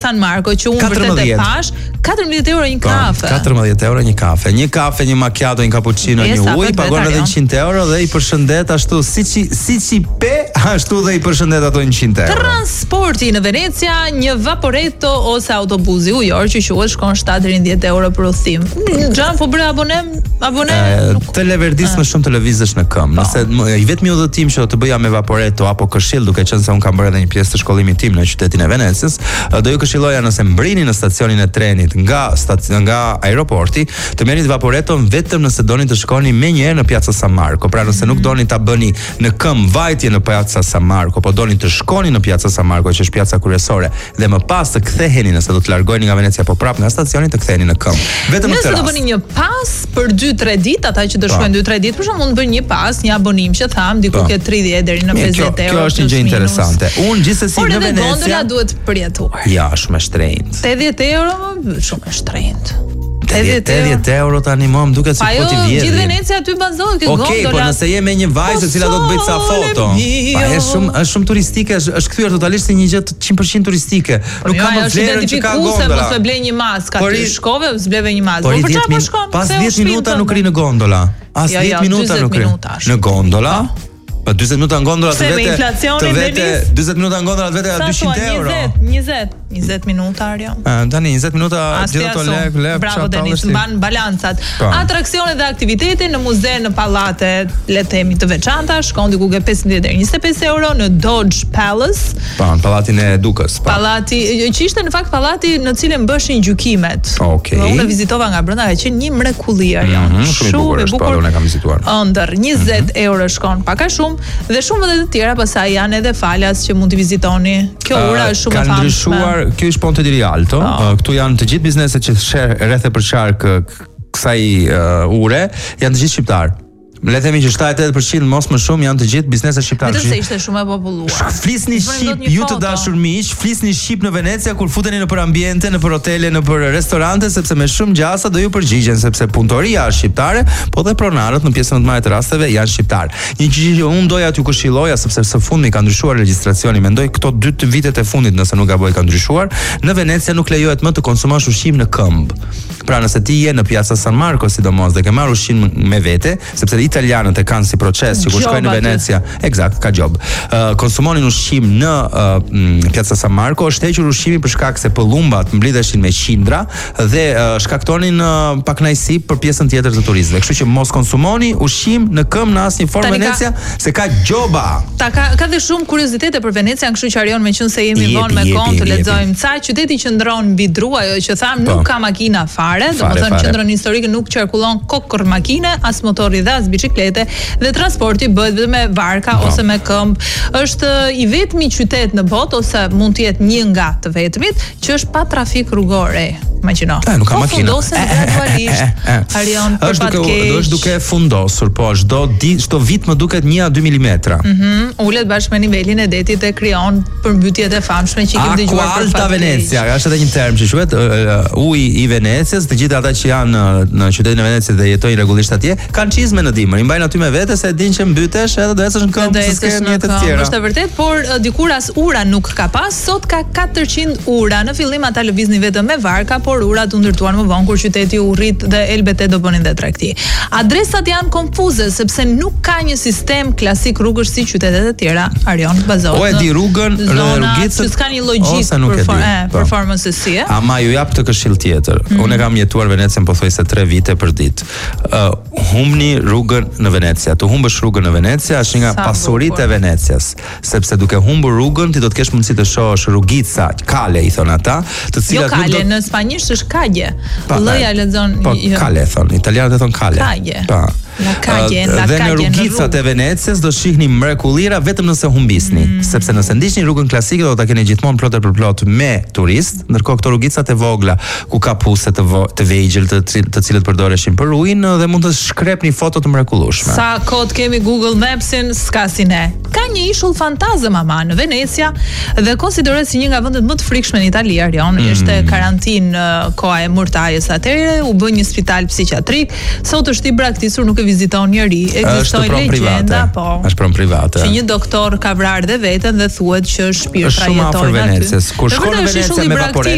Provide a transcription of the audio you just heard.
San Marco që unë vërtet e pash, 14 euro një kafe. 14 euro një kafe. Një kafe, një macchiato, një cappuccino, një ujë, pagon edhe 100 euro dhe i përshëndet ashtu siç i pe, ashtu dhe i përshëndet ato 100 euro. Transporti në Venecia, një vaporetto ose autobusi ujor që quhet shkon 7 deri në 10 euro për udhëtim. Xhan po bëre abonem. Të leverdis më shumë televizesh në këmbë. Nëse i vetmi udhëtim që do të bëja me vaporetto apo këshill, duke qenë se un kam bërë edhe një pjesë të shkollimit tim në qytetin e Venecias, do ju këshilloja nëse mbrini në stacionin e trenit nga aeroporti, të merrni vaporetton vetëm nëse doni të shkoni menjëherë në Piazza San Marco. Pra nëse nuk doni ta bëni në këmbë vajtje në Piazza San Marco, po doni të shkoni në Piazza San Marco, që është pjaca kryesore, dhe më pas të ktheheni nëse do të largoheni nga Venecia apo prapë nga stacioni, të ktheheni në këmbë. Vetëm nëse do bëni një pas për 2-3 ditë, ata që do shkojnë 2-3 ditë, për shembull mund të bëni një pas, një abonim që tham, diku ke 30 deri në 50 euro. Kjo është një gjë interesante. Unë gjithsesi në Venecia. Por gondola duhet përjetuar. Ja, shumë e shtrenjtë. 80 euro, shumë e shtrenjtë. 80 euro tani më duket se po ti vjedh. Gjithë Venecia aty bazohet ke gondola. Okej, po nëse je me një vajzë e cila do të bëj ca foto. Pa, është shumë turistike, është kthyer totalisht si një gjë 100% turistike. Nuk ka më vlerën që ka gondola. Mos e blej një maskë aty, shkove, s'bleve një maskë. Por për çfarë po shkon? Pas 10 minuta nuk ri në gondola. As 10 minuta nuk ri. Në gondola? Pa 40 minuta në gondola të vete 40 minuta në gondola të vete 200 euro. 20 minuta Arion. Tani 20 minuta gjithë ato lek. Bravo Denis, mban balancat. Atraksionet dhe aktivitete në muze, në pallate, le të themi të veçanta, shkon diku ke 15 deri 25 euro në Doge Palace. Po, në pallatin e Dukës. Pallati që ishte në fakt pallati në cilën bëshin gjykimet. Okej. Unë vizitova nga brenda, ka qenë një mrekulli Arion. Shumë e bukur, unë kam vizituar. Ëndër 20 euro shkon, pak a shumë. Dhe shumë edhe të tjera, pastaj janë edhe falas që mund t'i vizitoni. Kjo ura është shumë e famshme. Ka ndryshuar, kjo është Ponte di Rialto. Këtu janë të gjithë bizneset që rreth e përqark kësaj ure, janë të gjithë shqiptar. Le të themi që 78% mos më shumë janë të gjithë biznese shqiptare. Vetëm se ishte shumë e populluar. Flisni shqip, ju të dashur miq, flisni shqip në Venecia kur futeni në për ambiente, në për hotele, në për restorante, sepse me shumë gjasa do ju përgjigjen, sepse punëtoria është shqiptare, po dhe pronarët në pjesën më të madhe të rasteve janë shqiptar. Një gjë që unë doja t'ju këshilloja, sepse së fundmi ka ndryshuar regjistracioni, mendoj këto 2 vitet e fundit nëse nuk gaboj ka ndryshuar, në Venecia nuk lejohet më të konsumosh ushqim në këmbë. Pra nëse ti je në Piazza San Marco sidomos dhe ke marrë ushqim me vete, sepse italianët e kanë si proces që kur shkojnë në Venecia, eksakt, ka job. Konsumonin ushqim në Piazza San Marco, është hequr ushqimi për shkak se pëllumbat mblidheshin me qindra dhe shkaktonin pakënaqësi për pjesën tjetër të turistëve. Kështu që mos konsumoni ushqim në këmbë në asnjë formë Venecia, se ka gjoba. Ka dhe shumë kuriozitete për Venecia, kështu që Arion, meqense jemi vonë me kohë të lexojmë ca, qyteti qëndron mbi dru, ajo që tham nuk ka makina fare, domethënë qendron historike nuk qarkullon kokër makine, as motori dhe as biçiklete, dhe transporti bëhet vetëm me varka ose me këmbë. Është i vetmi qytet në botë, ose mund të jetë një nga të vetmit, që është pa trafik rrugor. Imagjino. Nuk ka makina. Fundosen gradualisht. Arion, është duke fundosur, po çdo vit më duket 1-2 milimetra. Ulet bashkë me nivelin e detit e krijon përmbytjet e famshme që kemi dëgjuar për Alta Venecia. Është edhe një term që quhet uji i Venecias. Të gjithë ata që janë në qytetin e Venecias dhe jetojnë rregullisht atje, kanë çizme në dimër. I mbajnë aty me vete se e dinë që mbytesh edhe do ecësh në këmbë se s'ke mjete të tjera. Është vërtet, por dikur as ura nuk ka pas. Sot ka 400 ura. Në fillim ata lëvizni vetëm me varka, por urat u ndërtuan më vonë kur qyteti u rrit dhe LBT do bënin dhe tregti. Adresat janë konfuze sepse nuk ka një sistem klasik rrugësh si qytetet e tjera. Arion bazohet. O e di rrugën dhe rrugicën. S'ka një logjikë performance si e. Ama ju jap të këshill tjetër. Unë kam jetuar Venecën pothuajse 3 vite për ditë. Humbni rrugën në Venecia. Të humbësh rrugën në Venecia është nga pasuritë e Venecias, sepse duke humbur rrugën ti do të kesh mundësi të shohësh rrugica, kale i thon ata, të cilat nuk do në spanjisht është kagje. L-ja lexon. Po kale thon, italianët e thon kale. Kagje. Po. Dhe në rrugicat e Venecias do shihni mrekullira vetëm nëse humbisni, sepse nëse ndiqni rrugën klasike do ta keni gjithmonë plotë për plot me turist, ndërkohë këto rrugicat e vogla ku ka puse të vegjël të cilët përdoreshin për ujin dhe mund të shkrepni foto të mrekullueshme. Sa kod kemi Google Mapsin, s'ka si ne. Ka një ishull fantazëm ama në Venecia dhe konsiderohet si një nga vendet më të frikshme në Itali. Arion, ishte karantinë koha e Murtajës atëherë, u bë një spital psikiatrik, sot është i braktisur, nuk e viziton njëri. Ekzistojnë legjenda, po. Është pronë private. Që një doktor ka vrarë dhe veten dhe thuhet që shpirtra jetojnë aty. Është shumë afër Venecias. Kur shkon në Venecia me vaporet